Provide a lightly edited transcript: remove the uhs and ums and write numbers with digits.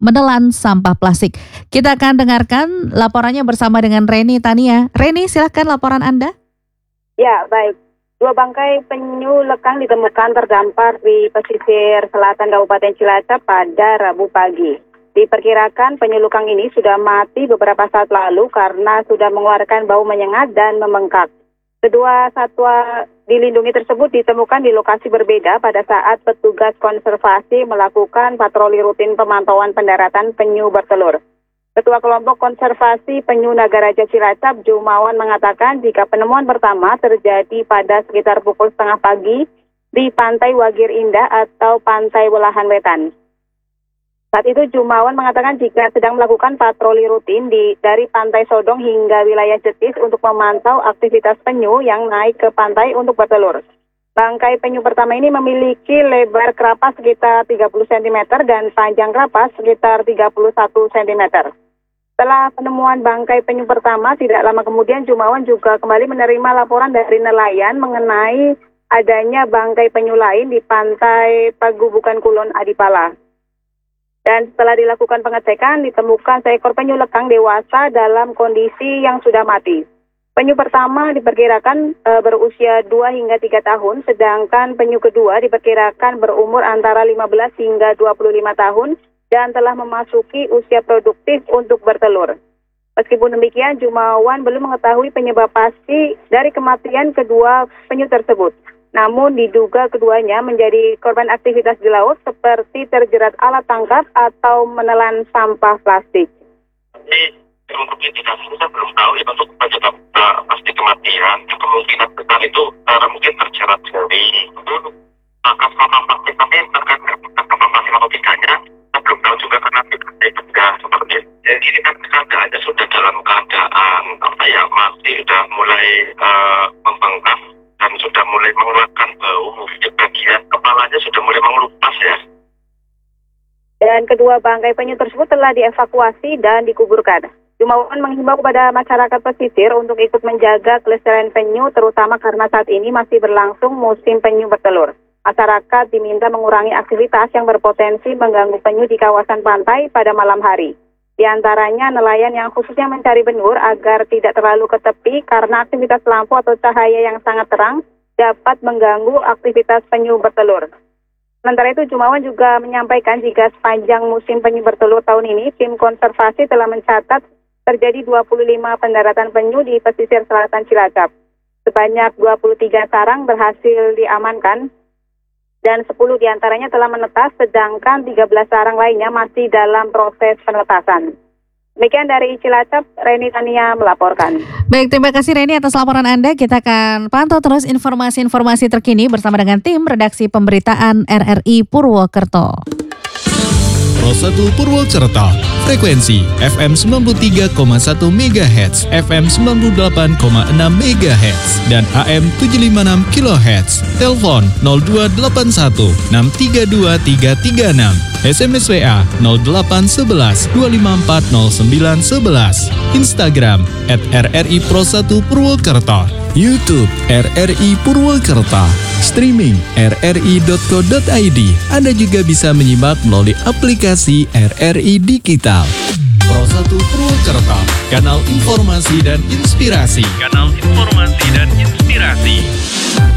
menelan sampah plastik. Kita akan dengarkan laporannya bersama dengan Reni Tania. Reni, silahkan laporan Anda. Ya, baik. 2 bangkai penyu lekang ditemukan terdampar di pesisir selatan Kabupaten Cilacap pada Rabu pagi. Diperkirakan penyu lekang ini sudah mati beberapa saat lalu karena sudah mengeluarkan bau menyengat dan membengkak. Kedua satwa dilindungi tersebut ditemukan di lokasi berbeda pada saat petugas konservasi melakukan patroli rutin pemantauan pendaratan penyu bertelur. Ketua Kelompok Konservasi Penyu Nagaraja Cilacap, Jumawan, mengatakan jika penemuan pertama terjadi pada sekitar pukul 5:30 pagi di Pantai Wagir Indah atau Pantai Welahan Wetan. Saat itu Jumawan mengatakan jika sedang melakukan patroli rutin dari Pantai Sodong hingga wilayah Jetis untuk memantau aktivitas penyu yang naik ke pantai untuk bertelur. Bangkai penyu pertama ini memiliki lebar kerapas sekitar 30 cm dan panjang kerapas sekitar 31 cm. Setelah penemuan bangkai penyu pertama, tidak lama kemudian Jumawan juga kembali menerima laporan dari nelayan mengenai adanya bangkai penyu lain di Pantai Pagubukan Kulon Adipala. Dan setelah dilakukan pengecekan, ditemukan seekor penyu lekang dewasa dalam kondisi yang sudah mati. Penyu pertama diperkirakan berusia 2 hingga 3 tahun, sedangkan penyu kedua diperkirakan berumur antara 15 hingga 25 tahun dan telah memasuki usia produktif untuk bertelur. Meskipun demikian, Jumawan belum mengetahui penyebab pasti dari kematian kedua penyu tersebut. Namun diduga keduanya menjadi korban aktivitas di laut seperti terjerat alat tangkap atau menelan sampah plastik. Untuk indikasi kita belum tahu ya untuk penyebab pasti kematian. Kemungkinan besar itu mungkin terjerat dari sampah plastik, tapi terkait sampah plastik atau tidaknya kita belum tahu juga karena tidak seperti itu. Jadi ini kan keadaannya sudah dalam keadaan masih sudah mulai membengkak dan sudah mulai mengeluarkan bau, di bagian kepalanya sudah mulai mengelupas ya. Dan kedua bangkai penyu tersebut telah dievakuasi dan dikuburkan. Jumawan menghimbau kepada masyarakat pesisir untuk ikut menjaga kelestarian penyu, terutama karena saat ini masih berlangsung musim penyu bertelur. Masyarakat diminta mengurangi aktivitas yang berpotensi mengganggu penyu di kawasan pantai pada malam hari. Di antaranya nelayan yang khususnya mencari benur agar tidak terlalu ke tepi karena aktivitas lampu atau cahaya yang sangat terang dapat mengganggu aktivitas penyu bertelur. Sementara itu Jumawan juga menyampaikan jika sepanjang musim penyu bertelur tahun ini, tim konservasi telah mencatat terjadi 25 pendaratan penyu di pesisir selatan Cilacap. Sebanyak 23 sarang berhasil diamankan dan 10 diantaranya telah menetas, sedangkan 13 sarang lainnya masih dalam proses penetasan. Demikian dari Cilacap, Reni Tania melaporkan. Baik, terima kasih Reni atas laporan Anda. Kita akan pantau terus informasi-informasi terkini bersama dengan tim redaksi pemberitaan RRI Purwokerto. Pro 1 Purwokerto, frekuensi FM 93,1 MHz, FM 98,6 MHz, dan AM 756 kHz. Telepon 0281 632 336. SMS WA 0811 254 0911. Instagram @RRI Pro 1 Purwokerto. YouTube RRI Purwokerto. Streaming rri.co.id. Anda juga bisa menyimak melalui aplikasi RRI Digital. Pro 1 Purwokerto, kanal informasi dan inspirasi.